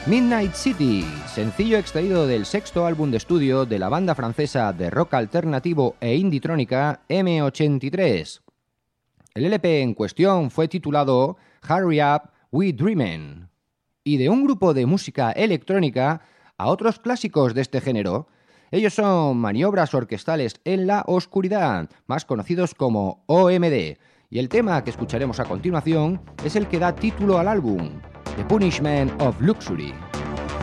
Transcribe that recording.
Midnight City, sencillo extraído del sexto álbum de estudio de la banda francesa de rock alternativo e indie-trónica M83. El LP en cuestión fue titulado Hurry Up, We Dreamin', y de un grupo de música electrónica a otros clásicos de este género. Ellos son Maniobras Orquestales en la Oscuridad, más conocidos como OMD, y el tema que escucharemos a continuación es el que da título al álbum, The Punishment of Luxury.